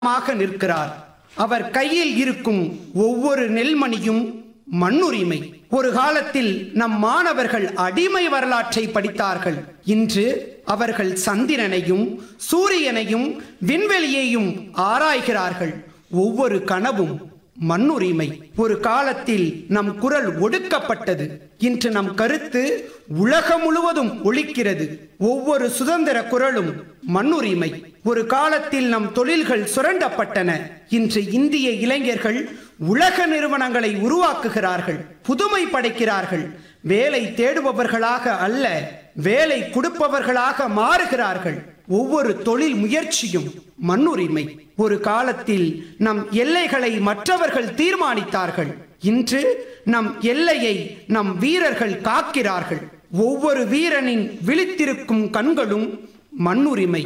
நிற்கிறார். அவர் கையில் இருக்கும் ஒவ்வொரு நெல்மணியும் மண்ணுரிமை. ஒரு காலத்தில் நம் மாணவர்கள் அடிமை வரலாற்றை படித்தார்கள். இன்று அவர்கள் சந்திரனையும் சூரியனையும் விண்வெளியையும் ஆராய்கிறார்கள். ஒவ்வொரு கனவும் மண்ணுரிமை. ஒரு காலத்தில் நம் குரல் ஒடுக்கப்பட்டது. இன்று நம் கருத்து உலகம் முழுவதும் ஒலிக்கிறது. ஒவ்வொரு சுதந்திர குரலும் மண்ணுரிமை. ஒரு காலத்தில் நம் தொழில்கள் சுரண்டப்பட்டன. இன்று இந்திய இளைஞர்கள் உலக நிறுவனங்களை உருவாக்குகிறார்கள், புதுமை படைக்கிறார்கள். வேலை தேடுபவர்களாக அல்ல, வேலை கொடுப்பவர்களாக மாறுகிறார்கள். ஒவ்வொரு தொழில் முயற்சியும் மண்ணுரிமை. ஒரு காலத்தில் நம் எல்லைகளை மற்றவர்கள் தீர்மானித்தார்கள். இன்று நம் எல்லையை நம் வீரர்கள் காக்கிறார்கள். ஒவ்வொரு வீரனின் விழித்திருக்கும் கண்களும் மண்ணுரிமை.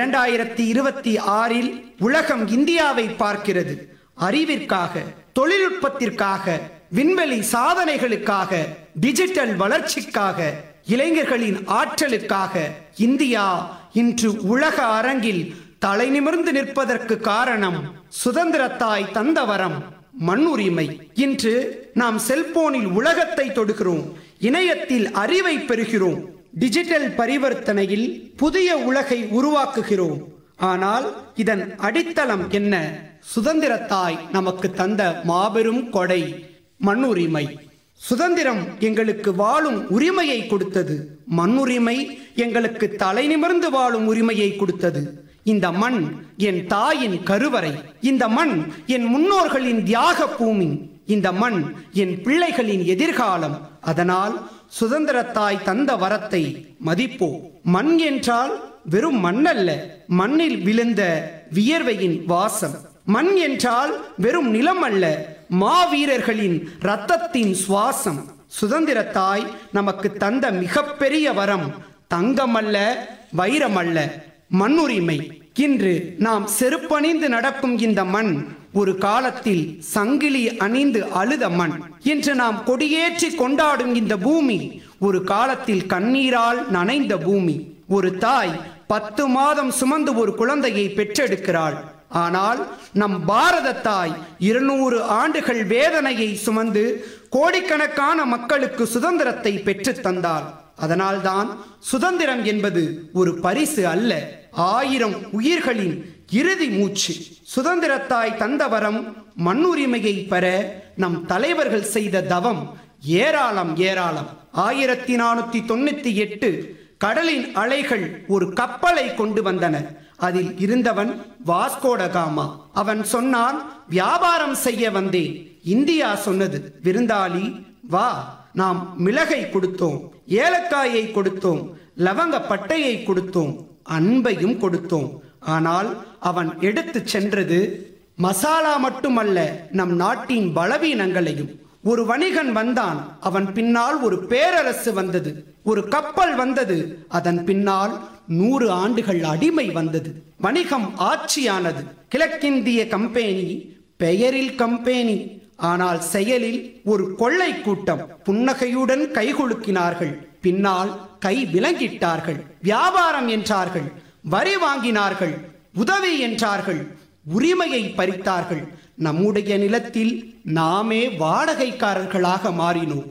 2026 உலகம் இந்தியாவை பார்க்கிறது. அறிவிற்காக, தொழில்நுட்பத்திற்காக, விண்வெளி சாதனைகளுக்காக, டிஜிட்டல் வளர்ச்சிக்காக, இளைஞர்களின் ஆற்றலுக்காக இந்தியா இன்று உலக அரங்கில் தலை நிமிர்ந்து நிற்பதற்கு காரணம் சுதந்திரத்தாய் தந்த வரம் மண்ணுரிமை. இன்று நாம் செல்போனில் உலகத்தை தொடுகிறோம், இணையத்தில் அறிவை பெறுகிறோம், டிஜிட்டல் பரிவர்த்தனையில் புதிய உலகை உருவாக்குகிறோம். ஆனால் இதன் அடித்தளம் என்ன? சுதந்திரத்தாய் நமக்கு தந்த மாபெரும் கொடை மண்ணுரிமை. சுதந்திரம் எங்களுக்கு வாழும் உரிமையை கொடுத்தது. மண்ணுரிமை எங்களுக்கு தலை நிமிர்ந்து வாழும் உரிமையை கொடுத்தது. இந்த மண் என் தாயின் கருவறை. இந்த மண் என் முன்னோர்களின் தியாக பூமி. இந்த மண் என் பிள்ளைகளின் எதிர்காலம். அதனால் சுதந்திரத்தாய் தந்த வரத்தை மதிப்போம். மண் என்றால் வெறும் மண்ணல்ல, மண்ணில் விழுந்த வியர்வையின் வாசம். மண் என்றால் வெறும் நிலம் அல்ல, மாவீரர்களின் இரத்தத்தின் சுவாசம். சுதந்திரத்தாய் நமக்கு தந்த மிகப்பெரிய வரம் தங்கமல்ல, வைரமல்ல, மண்ணுரிமை. இன்று நாம் செருப்பணிந்து நடக்கும் இந்த மண் ஒரு காலத்தில் சங்கிலி அணிந்து அழுத மண். இன்று நாம் கொடியேற்றி கொண்டாடும் இந்த பூமி ஒரு காலத்தில் கண்ணீரால் நனைந்த பூமி. ஒரு தாய் 10 மாதம் சுமந்து ஒரு குழந்தையை பெற்றெடுக்கிறாள். ஆனால் நம் பாரத தாய் 200 ஆண்டுகள் வேதனையை சுமந்து கோடிக்கணக்கான மக்களுக்கு சுதந்திரத்தை பெற்று தந்தாள். அதனால்தான் சுதந்திரம் என்பது ஒரு பரிசு அல்ல, 1000 உயிர்களின் இறுதி மூச்சு. சுதந்திரத்தாய் தந்த வரம் மண்ணுரிமையை பெற நம் தலைவர்கள் செய்த தவம் ஏராளம் ஏராளம். 1498 கடலின் அலைகள் ஒரு கப்பலை கொண்டு வந்தன. அதில் இருந்தவன் வாஸ்கோடகாமா. அவன் சொன்னான், வியாபாரம் செய்ய வந்தேன். இந்தியா சொன்னது, விருந்தாளி வா. நாம் மிளகை கொடுத்தோம், ஏலக்காயை கொடுத்தோம், லவங்க பட்டையை கொடுத்தோம், அன்பையும் கொடுத்தோம். ஆனால் அவன் எடுத்து சென்றது மசாலா மட்டுமல்ல, நம் நாட்டின் பலவீனங்களையும். ஒரு வணிகன் வந்தான், அவன் பின்னால் ஒரு பேரரசு வந்தது. ஒரு கப்பல் வந்தது, அதன் பின்னால் 100 ஆண்டுகள் அடிமை வந்தது. வணிகம் ஆட்சியானது. கிழக்கிந்திய கம்பெனி பெயரில் கம்பெனி, ஆனால் செயலில் ஒரு கொள்ளை கூட்டம். புன்னகையுடன் கைகுலுக்கினார்கள், பின்னால் கை விலங்கிட்டார்கள். வியாபாரம் என்றார்கள், வரி வாங்கினார்கள், உதவி என்றார்கள், உரிமையை பறித்தார்கள். நம்முடைய நிலத்தில் நாமே வாடகைக்காரர்களாக மாறினோம்.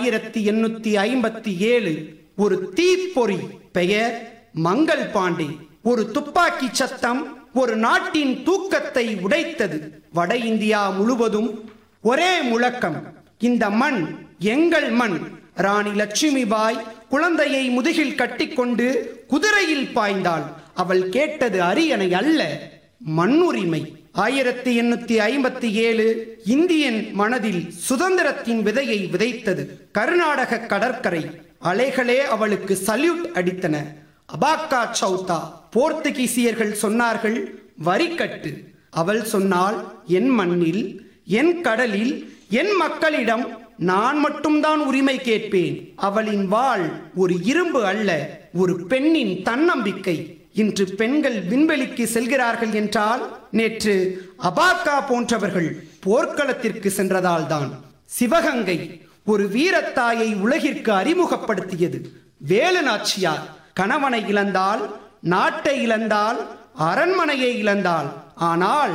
1857 ஒரு தீப்பொறி, பெயர் மங்கள் பாண்டே. ஒரு துப்பாக்கி சத்தம் ஒரு நாட்டின் தூக்கத்தை உடைத்தது. வட இந்தியா முழுவதும் ஒரே முழக்கம், இந்த மண் எங்கள் மண். ராணி லட்சுமிபாய் குழந்தையை முதுகில் கட்டிக்கொண்டு குதிரையில் பாய்ந்தாள். அவள் கேட்டது அரியணை அல்ல, மண்ணுரிமை. 1857 இந்தியன் மனதில் சுதந்திரத்தின் விதையை விதைத்தது. கர்நாடக கடற்கரை அலைகளே அவளுக்கு சல்யூட் அடித்தன. அபாக்கா சௌதா. போர்த்துகீசியர்கள் சொன்னார்கள், வரிக்கட்டு. அவள் சொன்னாள், என் மண்ணில், என் கடலில், என் மக்களிடம் நான் மட்டும்தான் உரிமை கேட்பேன். அவளின் வாள் ஒரு இரும்பு அல்ல, ஒரு பெண்ணின் தன்னம்பிக்கை. இன்று பெண்கள் விண்வெளிக்கு செல்கிறார்கள் என்றால் நேற்று அபாக்கா போன்றவர்கள் போர்க்களத்திற்கு சென்றதால் தான். சிவகங்கை ஒரு வீரத்தாயை உலகிற்கு அறிமுகப்படுத்தியது. வேலு நாச்சியார் கணவனை இழந்தால், நாட்டை இழந்தால், அரண்மனையை இழந்தாள். ஆனால்